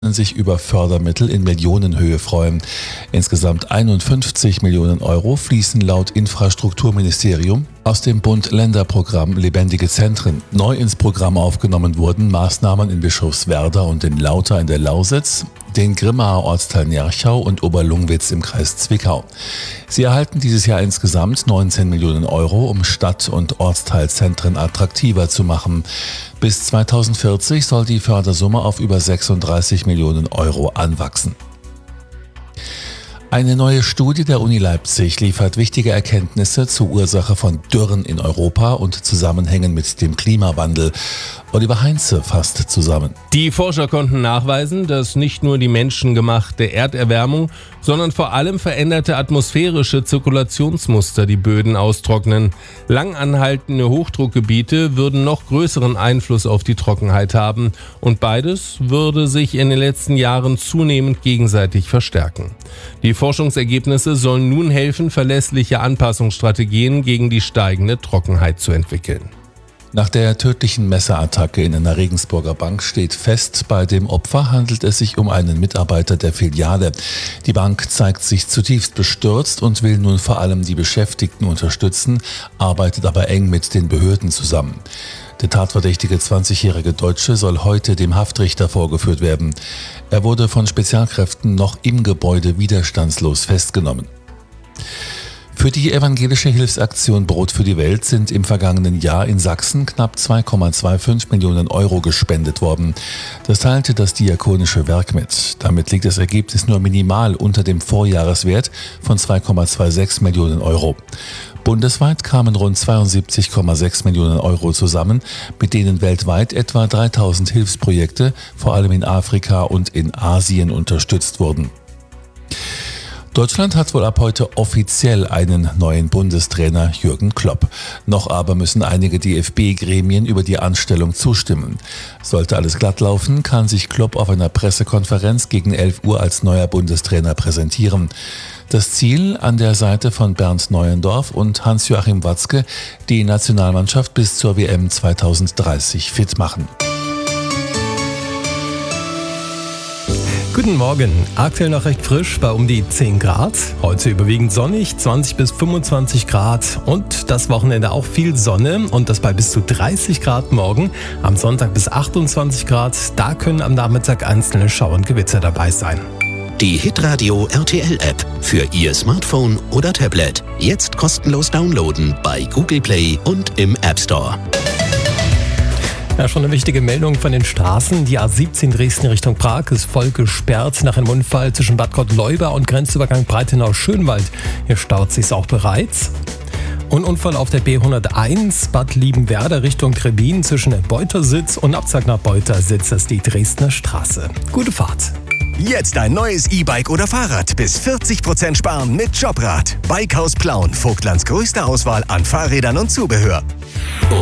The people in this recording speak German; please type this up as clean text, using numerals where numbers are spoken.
sich über Fördermittel in Millionenhöhe freuen. Insgesamt 51 Millionen Euro fließen laut Infrastrukturministerium aus dem Bund-Länder-Programm Lebendige Zentren. Neu ins Programm aufgenommen wurden Maßnahmen in Bischofswerda und in Lauter in der Lausitz, den Grimmaer Ortsteil Nerchau und Oberlungwitz im Kreis Zwickau. Sie erhalten dieses Jahr insgesamt 19 Millionen Euro, um Stadt- und Ortsteilzentren attraktiver zu machen. Bis 2040 soll die Fördersumme auf über 36 Millionen Euro anwachsen. Eine neue Studie der Uni Leipzig liefert wichtige Erkenntnisse zur Ursache von Dürren in Europa und Zusammenhängen mit dem Klimawandel. Oliver Heinze fasst zusammen. Die Forscher konnten nachweisen, dass nicht nur die menschengemachte Erderwärmung, sondern vor allem veränderte atmosphärische Zirkulationsmuster die Böden austrocknen. Langanhaltende Hochdruckgebiete würden noch größeren Einfluss auf die Trockenheit haben und beides würde sich in den letzten Jahren zunehmend gegenseitig verstärken. Die Forschungsergebnisse sollen nun helfen, verlässliche Anpassungsstrategien gegen die steigende Trockenheit zu entwickeln. Nach der tödlichen Messerattacke in einer Regensburger Bank steht fest, bei dem Opfer handelt es sich um einen Mitarbeiter der Filiale. Die Bank zeigt sich zutiefst bestürzt und will nun vor allem die Beschäftigten unterstützen, arbeitet aber eng mit den Behörden zusammen. Der tatverdächtige 20-jährige Deutsche soll heute dem Haftrichter vorgeführt werden. Er wurde von Spezialkräften noch im Gebäude widerstandslos festgenommen. Für die evangelische Hilfsaktion Brot für die Welt sind im vergangenen Jahr in Sachsen knapp 2,25 Millionen Euro gespendet worden. Das teilte das Diakonische Werk mit. Damit liegt das Ergebnis nur minimal unter dem Vorjahreswert von 2,26 Millionen Euro. Bundesweit kamen rund 72,6 Millionen Euro zusammen, mit denen weltweit etwa 3000 Hilfsprojekte, vor allem in Afrika und in Asien, unterstützt wurden. Deutschland hat wohl ab heute offiziell einen neuen Bundestrainer, Jürgen Klopp. Noch aber müssen einige DFB-Gremien über die Anstellung zustimmen. Sollte alles glatt laufen, kann sich Klopp auf einer Pressekonferenz gegen 11 Uhr als neuer Bundestrainer präsentieren. Das Ziel: an der Seite von Bernd Neuendorf und Hans-Joachim Watzke die Nationalmannschaft bis zur WM 2030 fit machen. Guten Morgen. Aktuell noch recht frisch bei um die 10 Grad. Heute überwiegend sonnig, 20 bis 25 Grad und das Wochenende auch viel Sonne und das bei bis zu 30 Grad morgen. Am Sonntag bis 28 Grad. Da können am Nachmittag einzelne Schauer und Gewitter dabei sein. Die Hitradio RTL App für Ihr Smartphone oder Tablet. Jetzt kostenlos downloaden bei Google Play und im App Store. Ja, schon eine wichtige Meldung von den Straßen. Die A17 Dresden Richtung Prag ist voll gesperrt nach einem Unfall zwischen Bad Gottleuba und Grenzübergang Breitenau-Schönwald. Hier staut sich's auch bereits. Und Unfall auf der B101 Bad Liebenwerda Richtung Trebin zwischen Beutersitz und Abzag nach Beutersitz. Das ist die Dresdner Straße. Gute Fahrt. Jetzt ein neues E-Bike oder Fahrrad bis 40% sparen mit Jobrad. Bikehaus Plauen, Vogtlands größte Auswahl an Fahrrädern und Zubehör.